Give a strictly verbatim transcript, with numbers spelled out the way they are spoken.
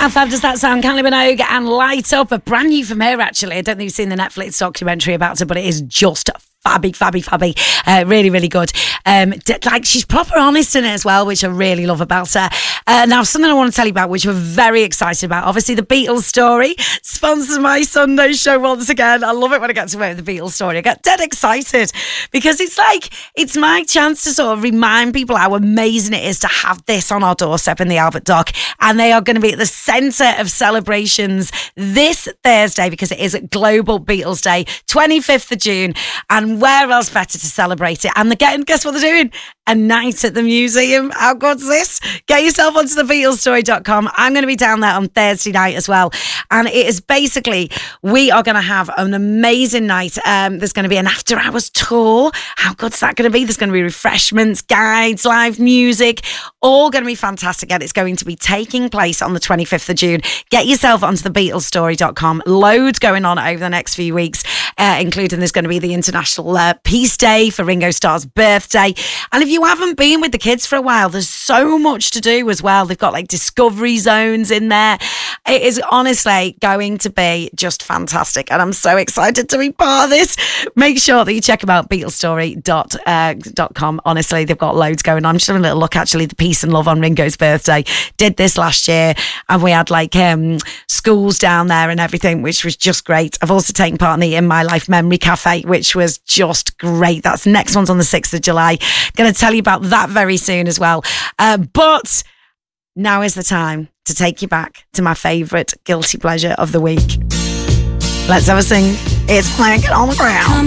How fab does that sound? Kylie Minogue and Light Up, a brand new from her, actually. I don't think you've seen the Netflix documentary about her, but it is just fabby, fabby, fabby. Uh, really, really good. Um, d- like, she's proper honest in it as well, which I really love about her. Uh, now, something I want to tell you about, which we're very excited about. Obviously, the Beatles story sponsors my Sunday show once again. I love it when I get to work with the Beatles story. I get dead excited because it's like, it's my chance to sort of remind people how amazing it is to have this on our doorstep in the Albert Dock. And they are going to be at the centre of celebrations this Thursday because it is Global Beatles Day, twenty-fifth of June. And where else better to celebrate it? And they're getting, guess what they're doing? A night at the museum. How good's this? Get yourself onto the beatles story dot com. I'm going to be down there on Thursday night as well. And it is basically, we are going to have an amazing night. Um, there's going to be an after hours tour. How good's that going to be? There's going to be refreshments, guides, live music, all going to be fantastic. And it's going to be taking place on the twenty-fifth of June. Get yourself onto the beatles story dot com. Loads going on over the next few weeks, uh, including there's going to be the International Uh, Peace Day for Ringo Starr's birthday. And if you haven't been with the kids for a while, there's so much to do as well. They've got like discovery zones in there. It is honestly going to be just fantastic. And I'm so excited to be part of this. Make sure that you check them out, beatles story dot com. Honestly, they've got loads going on. I'm just having a little look, actually, the Peace and Love on Ringo's birthday. Did this last year. And we had like um, schools down there and everything, which was just great. I've also taken part in the In My Life Memory Cafe, which was just great. That's next one's on the sixth of July. Going to tell you about that very soon as well. Uh, but now is the time to take you back to my favourite guilty pleasure of the week. Let's have a sing. It's Plank on the Ground.